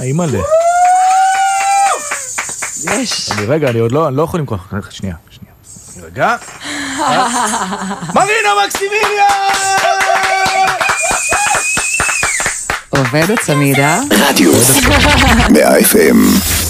אימא'לה. יש. רגע, אני עוד לא יכול למכוח. שנייה. רגע. מרינה מקסימיליה! עובד הצמידה. רדיוס 100 FM